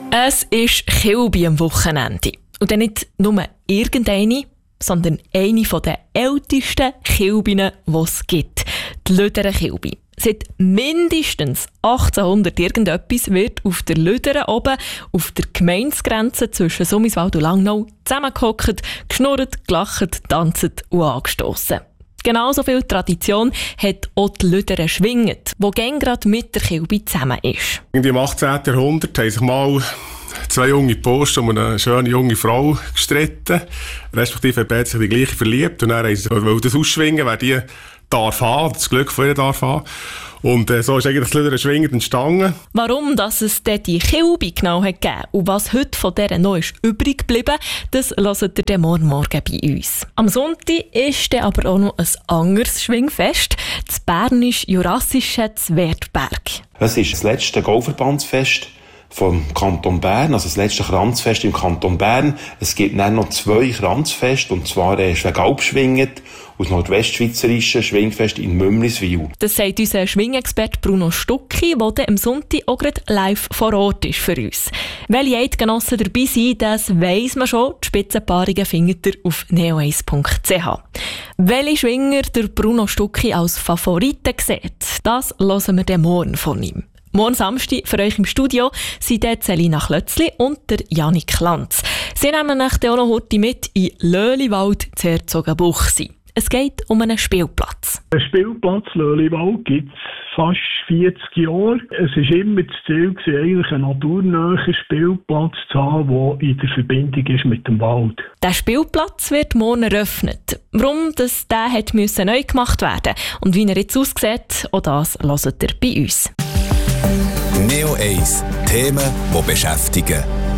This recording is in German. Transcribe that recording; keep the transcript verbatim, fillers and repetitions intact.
Es ist Kilby am Wochenende. Und dann nicht nur irgendeine, sondern eine der ältesten Kilbinen, die es gibt. Die Lüderen Kilby. Seit mindestens achtzehnhundert irgendetwas wird auf der Lüderen oben auf der Gemeindegrenze zwischen Summiswald und Langnau zusammengehockt, geschnurrt, gelacht, tanzt und angestossen. Genauso viel Tradition hat auch die Lüderen Schwinget, die gern gerade mit der Kilby zusammen ist. Im achtzehnten Jahrhundert haben sich mal zwei junge Posten um eine schöne junge Frau gestritten. Respektive haben sich die gleiche verliebt. Und dann haben sie wollen das ausschwingen, wer die darf haben, das Glück von ihr darf haben. Und äh, so ist eigentlich das Lüderen Schwingend entstanden. Warum dass es denn die Kilby genau hat gegeben und was heute von dieser noch ist übrig geblieben, das hört ihr dann morgen Morgen bei uns. Am Sonntag ist dann aber auch noch ein anderes Schwingfest, das bernisch-jurassische Zwertberg. Es ist das letzte Golverbandsfest vom Kanton Bern, also das letzte Kranzfest im Kanton Bern. Es gibt dann noch zwei Kranzfeste, und zwar äh, Schwegalpschwinget und das nordwestschweizerische Schwingfest in Mümliswil. Das sagt unser Schwingexperte Bruno Stucki, der dann am Sonntag auch gerade live vor Ort ist für uns. Welche Eidgenossen dabei sind, das weiss man schon. Die Spitzenpaarungen findet ihr auf neo eins punkt c h. Welche Schwinger der Bruno Stucki als Favoriten sieht, das hören wir dann morgen von ihm. Morgen Samstag für euch im Studio sind dort Selina Klötzli und der Janik Lanz. Sie nehmen euch auch noch heute mit in Löhliwald zu Herzogenbuchsee. Es geht um einen Spielplatz. Der Spielplatz Löhliwald gibt es fast vierzig Jahre. Es war immer das Ziel, eigentlich einen naturnähen Spielplatz zu haben, der in der Verbindung ist mit dem Wald. Der Spielplatz wird morgen eröffnet. Warum das der hat müssen neu gemacht werden und wie er jetzt aussieht, auch das hört ihr bei uns. Neo eins. Themen, die beschäftigen.